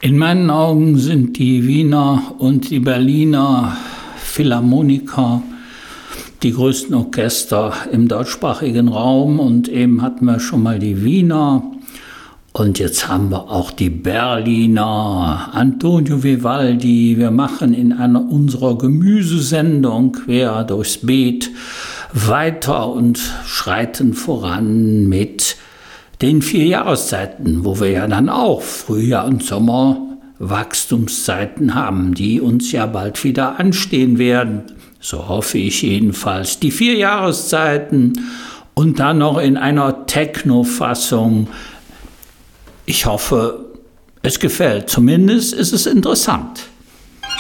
In meinen Augen sind die Wiener und die Berliner Philharmoniker die größten Orchester im deutschsprachigen Raum. Und eben hatten wir schon mal die Wiener. Und jetzt haben wir auch die Berliner, Antonio Vivaldi. Wir machen in einer unserer Gemüsesendung quer durchs Beet weiter und schreiten voran mit den 4 Jahreszeiten, wo wir ja dann auch Frühjahr und Sommer Wachstumszeiten haben, die uns ja bald wieder anstehen werden. So hoffe ich jedenfalls. Die 4 Jahreszeiten und dann noch in einer Techno-Fassung. Ich hoffe, es gefällt. Zumindest ist es interessant.